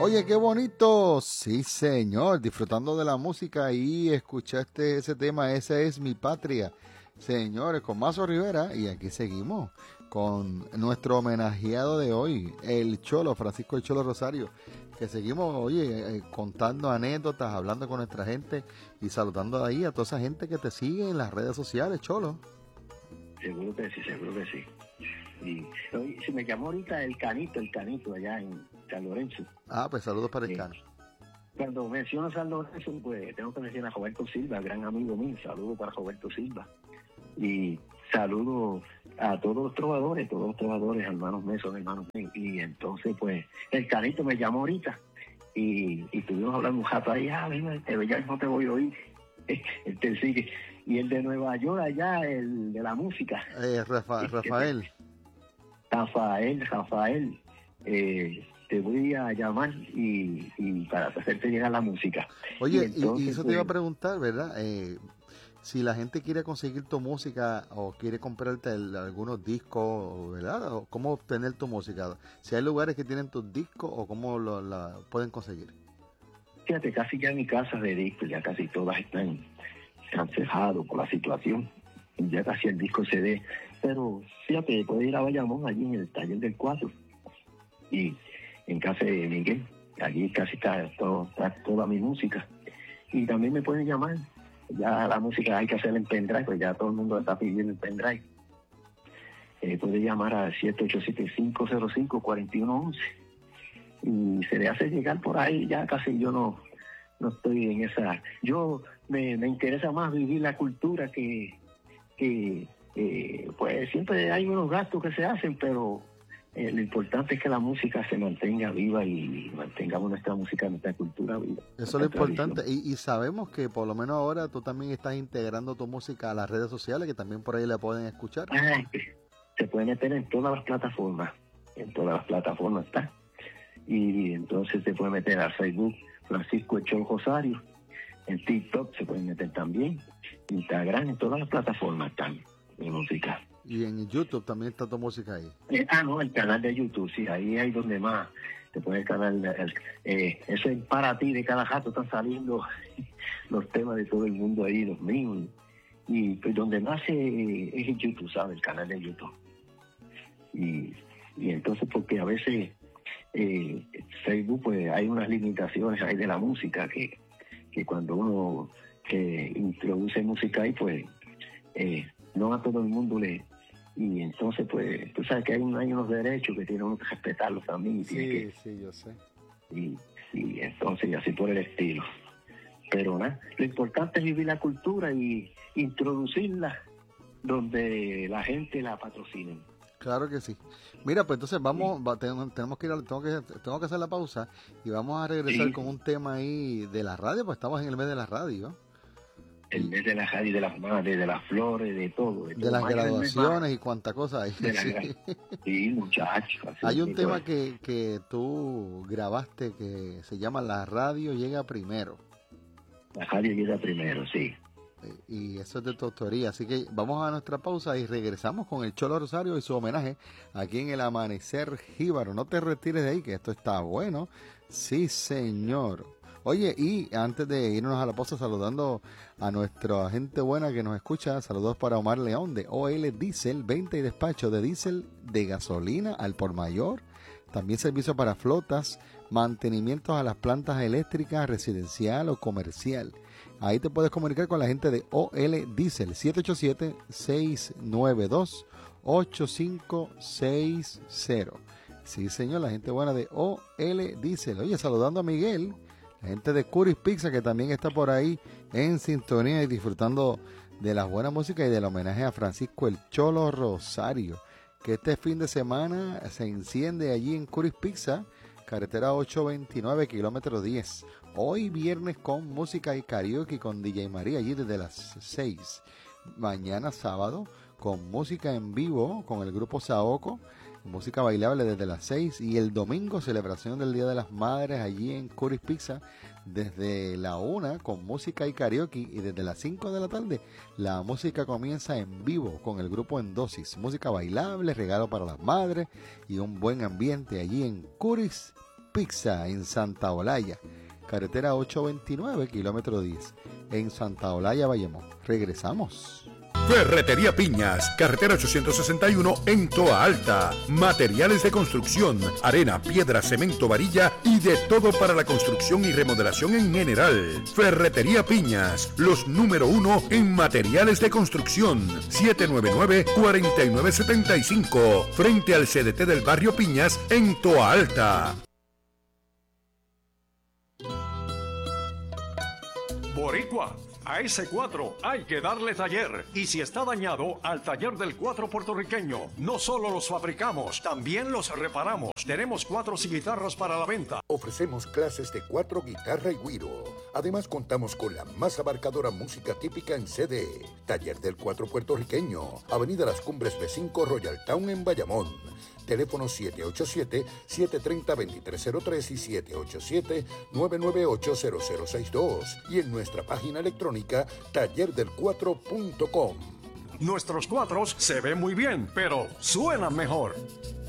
Oye, qué bonito. Sí, señor. Disfrutando de la música y escuchaste ese tema. Esa es mi patria. Señores, con Mazo Rivera. Y aquí seguimos con nuestro homenajeado de hoy, el Cholo, Francisco el Cholo Rosario. Que seguimos, oye, contando anécdotas, hablando con nuestra gente y saludando ahí a toda esa gente que te sigue en las redes sociales, Cholo. Seguro que sí, seguro que sí. Y hoy se me llamó ahorita el Canito allá en San Lorenzo. Ah, pues saludos para el Cano. Cuando menciono San Lorenzo, pues tengo que mencionar a Roberto Silva, gran amigo mío. Saludos para Roberto Silva. Y saludo a todos los trovadores, hermanos míos, son hermanos míos. Y entonces, pues, el Canito me llamó ahorita y estuvimos hablando un rato ahí. Ya no te voy a oír. Él sigue. Y el de Nueva York allá, el de la música. Rafael. Rafael, te voy a llamar y para hacerte llegar la música. Oye, entonces, y eso te iba a preguntar, ¿verdad? Si la gente quiere conseguir tu música o quiere comprarte algunos discos, ¿verdad? O cómo obtener tu música. Si hay lugares que tienen tus discos o cómo la pueden conseguir. Fíjate, casi ya mi casa de discos, ya casi todas están canceladas por la situación. Ya casi el disco CD. Pero fíjate, puedes ir a Bayamón, allí en el taller del 4 y en casa de Miguel. Allí casi está toda mi música. Y también me pueden llamar. Ya la música hay que hacerla en pendrive, pues ya todo el mundo está pidiendo el pendrive. Puede llamar a 787-505-4111 y se le hace llegar por ahí. Ya casi yo no estoy en esa. Yo me interesa más vivir la cultura que pues siempre hay unos gastos que se hacen, pero lo importante es que la música se mantenga viva y mantengamos nuestra música, nuestra cultura viva. Eso es lo importante. Y sabemos que por lo menos ahora tú también estás integrando tu música a las redes sociales, que también por ahí la pueden escuchar. Se puede meter en todas las plataformas. En todas las plataformas está. Y entonces se puede meter a Facebook, Francisco el Cholo Rosario. En TikTok se puede meter también. Instagram, en todas las plataformas están mi música. Y en YouTube también está tu música ahí. El canal de YouTube, sí, ahí hay donde más te pone el canal. Eso es para ti, de cada rato están saliendo los temas de todo el mundo ahí, los míos. Y pues donde más es en YouTube, ¿sabes? El canal de YouTube. Y entonces, porque a veces Facebook, pues hay unas limitaciones ahí de la música que cuando uno introduce música ahí, pues no a todo el mundo le. Y entonces, pues, tú sabes que hay unos derechos que tiene uno que respetarlos también. Sí, yo sé. Y entonces, y así por el estilo. Pero nada, lo importante es vivir la cultura y introducirla donde la gente la patrocine. Claro que sí. Mira, pues entonces tenemos que ir tengo que hacer la pausa y vamos a regresar con un tema ahí de la radio, pues estamos en el mes de la radio. El mes de la radio, de las madres, de las flores, de todo. De las graduaciones y cuánta cosa hay. Sí, muchachos. Hay un tema que tú grabaste que se llama La radio llega primero. La radio llega primero, sí. Y eso es de tu autoría, así que vamos a nuestra pausa y regresamos con el Cholo Rosario y su homenaje aquí en el Amanecer Jíbaro. No te retires de ahí, que esto está bueno. Sí, señor. Oye, y antes de irnos a la pausa, saludando a nuestra gente buena que nos escucha, saludos para Omar León de OL Diesel, venta y despacho de diésel, de gasolina al por mayor, también servicio para flotas, mantenimientos a las plantas eléctricas, residencial o comercial. Ahí te puedes comunicar con la gente de OL Diesel, 787-692-8560. Sí, señor, la gente buena de OL Diesel. Oye, saludando a Miguel, la gente de Curis Pizza, que también está por ahí en sintonía y disfrutando de la buena música y del homenaje a Francisco el Cholo Rosario, que este fin de semana se enciende allí en Curis Pizza, carretera 829, kilómetro 10. Hoy viernes con música y karaoke con DJ María allí desde las 6. Mañana sábado con música en vivo con el grupo Saoco, música bailable desde las 6. Y el domingo celebración del Día de las Madres allí en Curis Pizza desde la 1 con música y karaoke. Y desde las 5 de la tarde la música comienza en vivo con el grupo En Dosis. Música bailable, regalo para las madres y un buen ambiente allí en Curis Pizza en Santa Olaya, carretera 829, kilómetro 10, en Santa Olaya, Bayamón. Regresamos. Ferretería Piñas, carretera 861 en Toa Alta. Materiales de construcción, arena, piedra, cemento, varilla y de todo para la construcción y remodelación en general. Ferretería Piñas, los número 1 en materiales de construcción. 799-4975, frente al CDT del barrio Piñas en Toa Alta. Boricua, a ese 4 hay que darle taller. Y si está dañado, al taller del 4 puertorriqueño. No solo los fabricamos, también los reparamos. Tenemos 4 y guitarras para la venta. Ofrecemos clases de 4, guitarra y güiro. Además contamos con la más abarcadora música típica en CD. Taller del 4 puertorriqueño, Avenida Las Cumbres B5, Royal Town en Bayamón. Teléfono 787-730-2303 y 787-998-0062. Y en nuestra página electrónica tallerdelcuatro.com. Nuestros 4 se ven muy bien, pero suenan mejor.